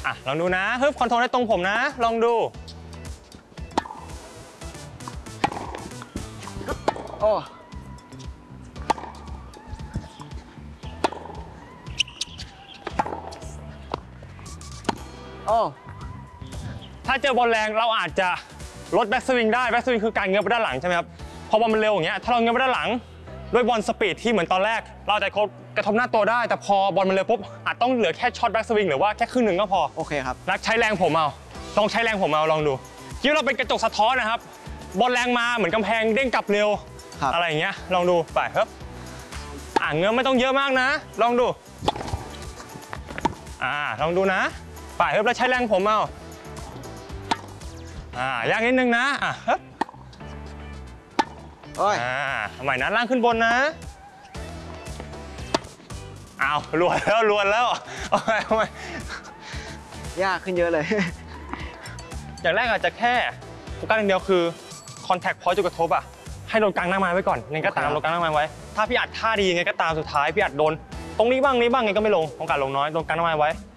ลองดูนะฮึบคอนโทรลได้ตรงผมนะลองดูโอ้ถ้าเจอบอลแรงเราอาจจะลดแบ็กสวิงได้แบ็กสวิงคือการเงื้อไปด้านหลังใช่ไหมครับพอบอลมันเร็วอย่างเงี้ยถ้าเราเงื้อไปด้านหลังด้วยบอลสปีดที่เหมือนตอนแรกเราจะกระทบหน้าตัวได้แต่พอบอลมันเร็วปุ๊บอาจต้องเหลือแค่ช็อตแบ็กสวิงหรือว่าแค่ครึ่งหนึ่งก็พอโอเคครับนักใช้แรงผมเอาลองใช้แรงผมเอาลองดูคิดว่าเราเป็นกระจกสะท้อนนะครับบอลแรงมาเหมือนกำแพงเด้งกลับเร็วอะไรอย่างเงี้ยลองดูไปครับเงื้อไม่ต้องเยอะมากนะลองดูลองดูนะไปครับแล้วใช้แรงผมเอายากนิดนึงนะครับใหม่นะล่างขึ้นบนนะรวนแล้วเอาไปยากขึ้นเยอะเลยอย่างแรกอาจจะแค่โฟกัสอย่างเดียวคือคอนแทคพอยต์จุดกระทบให้โดนกลางหน้าไม้ไว้ก่อนไงก็ตามโดนกลางหน้าไม้ไว้ถ้าพี่อัดท่าดีไงก็ตามสุดท้ายพี่อัดโดนตรงนี้บ้างไงก็ไม่ลงโอกาสลงน้อยโดนกลางหน้าไม้ไว้